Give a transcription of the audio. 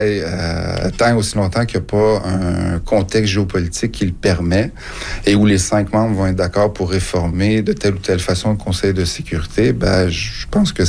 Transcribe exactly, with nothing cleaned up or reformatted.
Euh, tant et aussi longtemps qu'il n'y a pas un contexte géopolitique qui le permet et où les cinq membres vont être d'accord pour réformer de telle ou telle façon le Conseil de sécurité, ben, je pense que